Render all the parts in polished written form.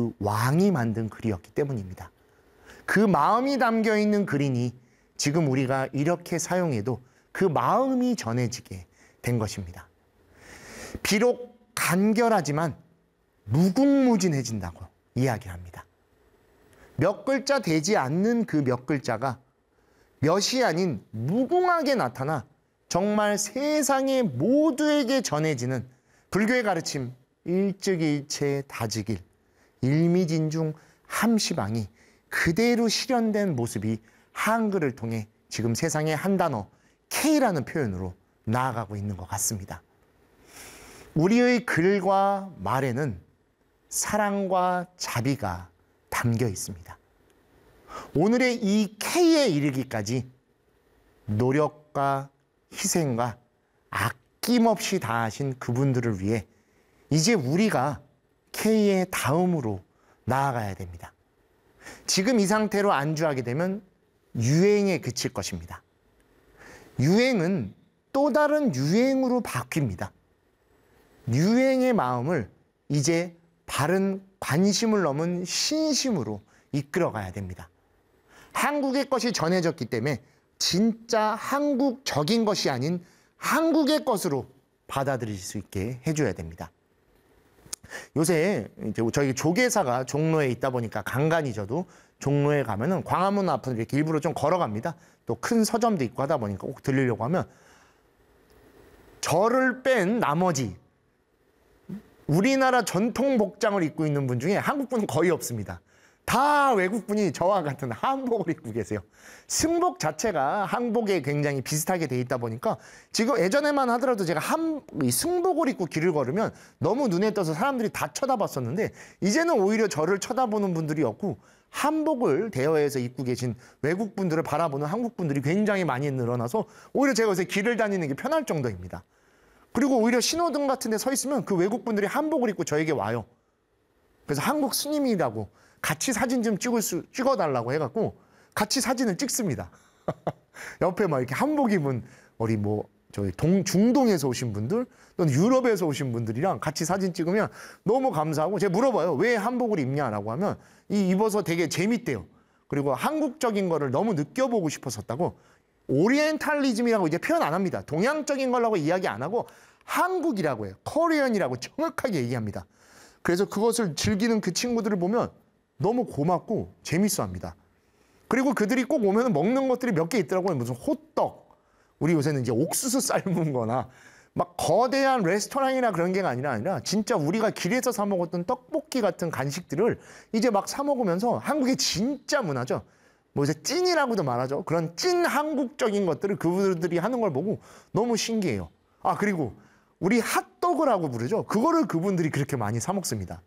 그 왕이 만든 글이었기 때문입니다. 그 마음이 담겨 있는 글이니 지금 우리가 이렇게 사용해도 그 마음이 전해지게 된 것입니다. 비록 간결하지만 무궁무진해진다고 이야기를 합니다. 몇 글자 되지 않는 그 몇 글자가 몇이 아닌 무궁하게 나타나 정말 세상의 모두에게 전해지는 불교의 가르침 일즉일체 다즉일 일미진중 함시방이 그대로 실현된 모습이 한글을 통해 지금 세상의 한 단어 K라는 표현으로 나아가고 있는 것 같습니다. 우리의 글과 말에는 사랑과 자비가 담겨 있습니다. 오늘의 이 K에 이르기까지 노력과 희생과 아낌없이 다하신 그분들을 위해 이제 우리가 K의 다음으로 나아가야 됩니다. 지금 이 상태로 안주하게 되면 유행에 그칠 것입니다. 유행은 또 다른 유행으로 바뀝니다. 유행의 마음을 이제 바른 관심을 넘은 신심으로 이끌어가야 됩니다. 한국의 것이 전해졌기 때문에 진짜 한국적인 것이 아닌 한국의 것으로 받아들일 수 있게 해줘야 됩니다. 요새 이제 저희 조계사가 종로에 있다 보니까 간간히 저도 종로에 가면은 광화문 앞을 이렇게 일부러 좀 걸어갑니다. 또 큰 서점도 있고 하다 보니까 꼭 들리려고 하면 저를 뺀 나머지 우리나라 전통 복장을 입고 있는 분 중에 한국분은 거의 없습니다. 다 외국분이 저와 같은 한복을 입고 계세요. 승복 자체가 한복에 굉장히 비슷하게 돼 있다 보니까 지금 예전에만 하더라도 제가 승복을 입고 길을 걸으면 너무 눈에 띄어서 사람들이 다 쳐다봤었는데 이제는 오히려 저를 쳐다보는 분들이 없고 한복을 대여해서 입고 계신 외국분들을 바라보는 한국분들이 굉장히 많이 늘어나서 오히려 제가 요새 길을 다니는 게 편할 정도입니다. 그리고 오히려 신호등 같은 데 서 있으면 그 외국분들이 한복을 입고 저에게 와요. 그래서 한국 스님이라고 같이 사진 좀 찍어달라고 해갖고 같이 사진을 찍습니다. 옆에 막 이렇게 한복 입은 우리 저희 중동에서 오신 분들 또는 유럽에서 오신 분들이랑 같이 사진 찍으면 너무 감사하고 제가 물어봐요. 왜 한복을 입냐라고 하면 입어서 되게 재밌대요. 그리고 한국적인 거를 너무 느껴보고 싶었었다고. 오리엔탈리즘이라고 이제 표현 안 합니다. 동양적인 거라고 이야기 안 하고 한국이라고 해요. 코리안이라고 정확하게 얘기합니다. 그래서 그것을 즐기는 그 친구들을 보면 너무 고맙고 재밌어 합니다. 그리고 그들이 꼭 오면 먹는 것들이 몇 개 있더라고요. 무슨 호떡, 우리 요새는 이제 옥수수 삶은 거나 막 거대한 레스토랑이나 그런 게 아니라 진짜 우리가 길에서 사 먹었던 떡볶이 같은 간식들을 이제 막 사 먹으면서 한국의 진짜 문화죠. 이제 찐이라고도 말하죠. 그런 찐 한국적인 것들을 그분들이 하는 걸 보고 너무 신기해요. 그리고 우리 핫도그라고 부르죠. 그거를 그분들이 그렇게 많이 사 먹습니다.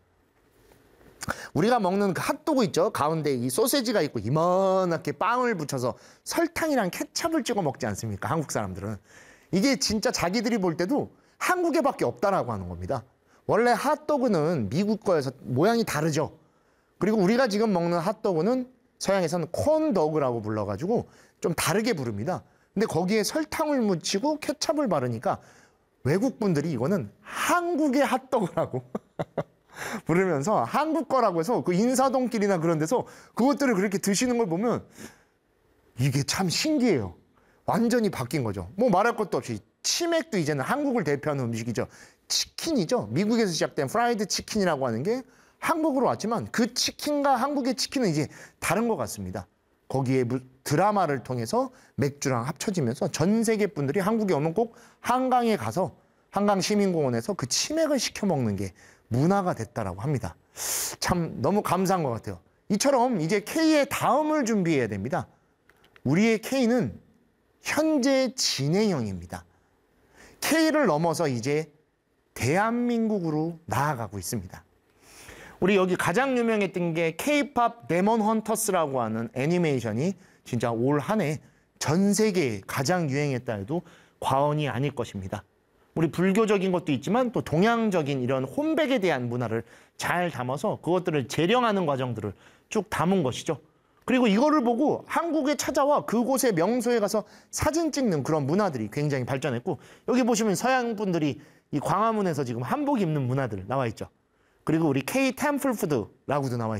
우리가 먹는 그 핫도그 있죠. 가운데 이 소세지가 있고 이만하게 빵을 붙여서 설탕이랑 케찹을 찍어 먹지 않습니까? 한국 사람들은. 이게 진짜 자기들이 볼 때도 한국에밖에 없다라고 하는 겁니다. 원래 핫도그는 미국 거여서 모양이 다르죠. 그리고 우리가 지금 먹는 핫도그는 서양에서는 콘더그라고 불러가지고 좀 다르게 부릅니다. 근데 거기에 설탕을 묻히고 케찹을 바르니까 외국분들이 이거는 한국의 핫도그라고 부르면서 한국 거라고 해서 그 인사동길이나 그런 데서 그것들을 그렇게 드시는 걸 보면 이게 참 신기해요. 완전히 바뀐 거죠. 말할 것도 없이 치맥도 이제는 한국을 대표하는 음식이죠. 치킨이죠. 미국에서 시작된 프라이드 치킨이라고 하는 게 한국으로 왔지만 그 치킨과 한국의 치킨은 이제 다른 것 같습니다. 거기에 드라마를 통해서 맥주랑 합쳐지면서 전 세계 분들이 한국에 오면 꼭 한강에 가서 한강시민공원에서 그 치맥을 시켜 먹는 게 문화가 됐다라고 합니다. 참 너무 감사한 것 같아요. 이처럼 이제 K의 다음을 준비해야 됩니다. 우리의 K는 현재 진행형입니다. K를 넘어서 이제 대한민국으로 나아가고 있습니다. 우리 여기 가장 유명했던 게 K-팝 데몬 헌터스라고 하는 애니메이션이 진짜 올 한 해 전 세계에 가장 유행했다 해도 과언이 아닐 것입니다. 우리 불교적인 것도 있지만 또 동양적인 이런 혼백에 대한 문화를 잘 담아서 그것들을 재령하는 과정들을 쭉 담은 것이죠. 그리고 이거를 보고 한국에 찾아와 그곳의 명소에 가서 사진 찍는 그런 문화들이 굉장히 발전했고 여기 보시면 서양 분들이 이 광화문에서 지금 한복 입는 문화들 나와 있죠. 그리고 우리 K 템플푸드라고도 나와 있죠.